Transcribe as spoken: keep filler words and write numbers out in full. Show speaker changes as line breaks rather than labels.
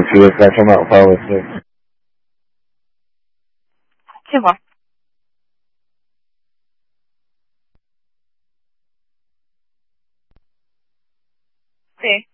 tu veux que la chambre para você.
C'est moi. Sí.